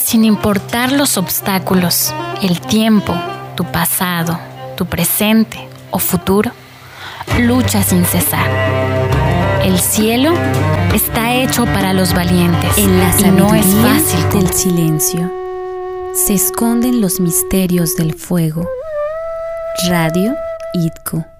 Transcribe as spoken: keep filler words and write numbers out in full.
sin importar los obstáculos, el tiempo, tu pasado, tu presente o futuro, lucha sin cesar. El cielo está hecho para los valientes. En la y no es sabiduría fácil del silencio se esconden los misterios del fuego. Radio I T C O.